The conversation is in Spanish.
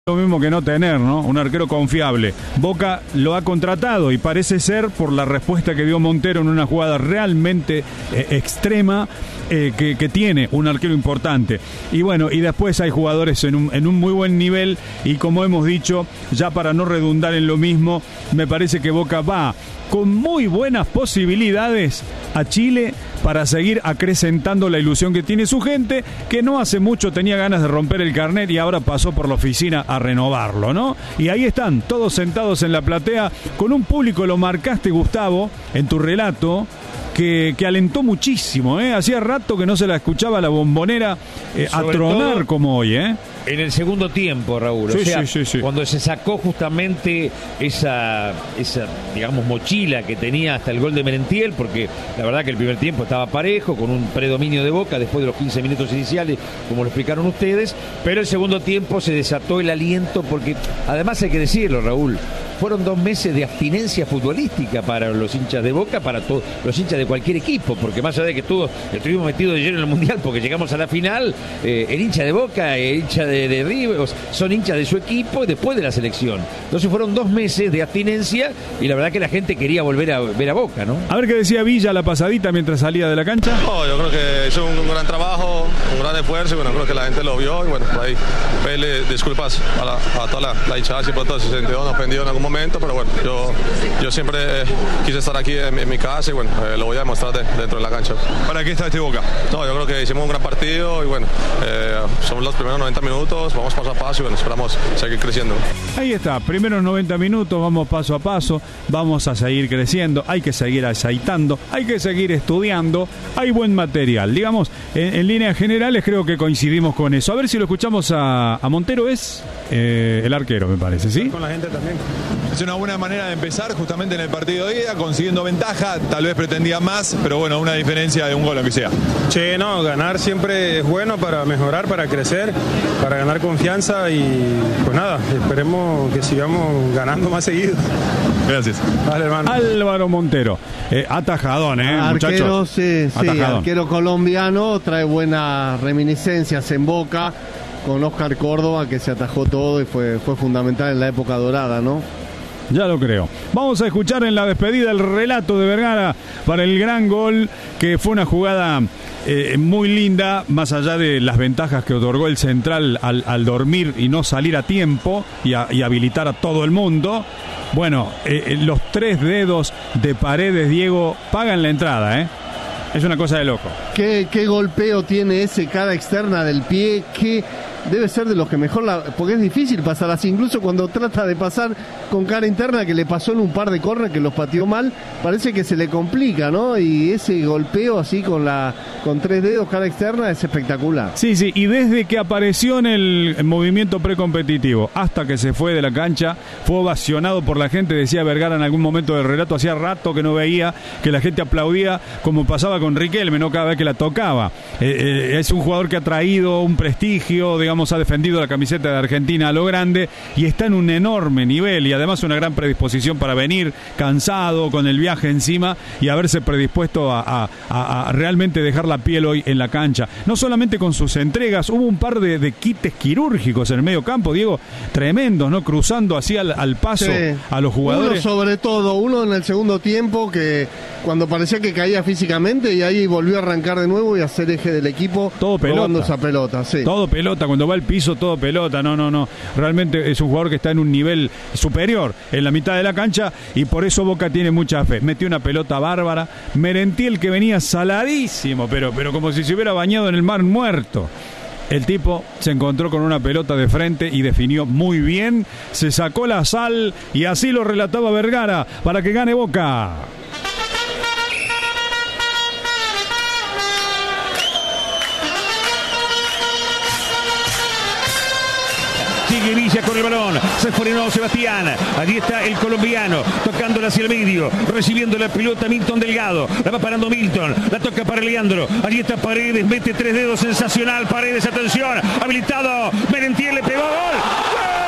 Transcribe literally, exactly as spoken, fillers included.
Lo mismo que no tener, ¿no? Un arquero confiable. Boca lo ha contratado y parece ser, por la respuesta que dio Montero en una jugada realmente eh, extrema, eh, que, que tiene un arquero importante. Y bueno, y después hay jugadores en un, en un muy buen nivel y como hemos dicho, ya para no redundar en lo mismo, me parece que Boca va con muy buenas posibilidades a Chile para seguir acrecentando la ilusión que tiene su gente, que no hace mucho tenía ganas de romper el carnet y ahora pasó por la oficina a renovarlo, ¿no? Y ahí están, todos sentados en la platea, con un público, lo marcaste, Gustavo, en tu relato, que, que alentó muchísimo, ¿eh? Hacía rato que no se la escuchaba la Bombonera eh, a tronar todo como hoy, ¿eh? En el segundo tiempo, Raúl, sí, o sea, sí, sí, sí. cuando se sacó justamente esa, esa, digamos, mochila que tenía hasta el gol de Merentiel, porque la verdad que el primer tiempo estaba parejo, con un predominio de Boca después de los quince minutos iniciales, como lo explicaron ustedes, pero el segundo tiempo se desató el aliento, porque además hay que decirlo, Raúl, fueron dos meses de abstinencia futbolística para los hinchas de Boca, para todos los hinchas de cualquier equipo, porque más allá de que todos estuvimos metidos de lleno en el Mundial, porque llegamos a la final, eh, el hincha de Boca, el hincha de De, de River, son hinchas de su equipo después de la selección. Entonces fueron dos meses de abstinencia y la verdad que la gente quería volver a ver a Boca, ¿no? A ver qué decía Villa la pasadita mientras salía de la cancha. Oh, yo creo que hizo un, un gran trabajo, un gran esfuerzo y bueno, creo que la gente lo vio y bueno, por ahí pedirle disculpas a, la, a toda la, la hinchada si pronto se sintió ofendido en algún momento, pero bueno, yo, yo siempre eh, quise estar aquí en, en mi casa y bueno, eh, lo voy a demostrar de, dentro de la cancha. ¿Para qué está este Boca? No, yo creo que hicimos un gran partido y bueno, eh, somos los primeros noventa minutos. Vamos paso a paso y bueno, esperamos seguir creciendo. Ahí está, primeros noventa minutos, vamos paso a paso, vamos a seguir creciendo, hay que seguir aceitando, hay que seguir estudiando, hay buen material. Digamos, en, en líneas generales creo que coincidimos con eso. A ver si lo escuchamos a, a Montero, es eh, el arquero, me parece, ¿sí? Con la gente también. Es una buena manera de empezar justamente en el partido de ida, consiguiendo ventaja, tal vez pretendía más, pero bueno, una diferencia de un gol, aunque sea. Che, no, ganar siempre es bueno para mejorar, para crecer, para ganar confianza y pues nada, esperemos que sigamos ganando más seguido. Gracias. Dale, hermano. Álvaro Montero, eh, atajadón, ¿eh, arquero, muchachos? Sí, sí, atajadón. Arquero colombiano, trae buenas reminiscencias en Boca, con Oscar Córdoba, que se atajó todo y fue, fue fundamental en la época dorada, ¿no? Ya lo creo. Vamos a escuchar en la despedida el relato de Vergara para el gran gol, que fue una jugada eh, muy linda, más allá de las ventajas que otorgó el central al, al dormir y no salir a tiempo y, a, y habilitar a todo el mundo. Bueno, eh, los tres dedos de Paredes, Diego, pagan la entrada, ¿eh? Es una cosa de loco. ¿Qué, qué golpeo tiene ese cara externa del pie? ¿Qué debe ser de los que mejor la, porque es difícil pasar así, incluso cuando trata de pasar con cara interna, que le pasó en un par de córner que los pateó mal, parece que se le complica, ¿no? Y ese golpeo así con la con tres dedos cara externa es espectacular. Sí, sí, y desde que apareció en el movimiento precompetitivo hasta que se fue de la cancha, fue ovacionado por la gente. Decía Vergara en algún momento del relato, hacía rato que no veía que la gente aplaudía como pasaba con Riquelme, ¿no? Cada vez que la tocaba. Eh, eh, es un jugador que ha traído un prestigio, digamos, ha defendido la camiseta de Argentina a lo grande y está en un enorme nivel y además una gran predisposición para venir cansado, con el viaje encima y haberse predispuesto a, a, a, a realmente dejar la piel hoy en la cancha. No solamente con sus entregas, hubo un par de, de quites quirúrgicos en el medio campo, Diego, tremendos, ¿no? Cruzando así al, al paso sí. a los jugadores. Uno sobre todo, uno en el segundo tiempo que cuando parecía que caía físicamente y ahí volvió a arrancar de nuevo y a ser eje del equipo. Todo pelota. Esa pelota, sí. Todo pelota, cuando va al piso todo pelota, no, no, no. Realmente es un jugador que está en un nivel superior en la mitad de la cancha y por eso Boca tiene mucha fe. Metió una pelota bárbara. Merentiel, que venía saladísimo, pero, pero como si se hubiera bañado en el mar muerto. El tipo se encontró con una pelota de frente y definió muy bien. Se sacó la sal y así lo relataba Vergara para que gane Boca. Sigue Villa con el balón, se frenó Sebastián, allí está el colombiano, tocándola hacia el medio, recibiendo la pelota Milton Delgado, la va parando Milton, la toca para Leandro, allí está Paredes, mete tres dedos, sensacional, Paredes, atención, habilitado, Merentiel le pegó, gol, ¡gol!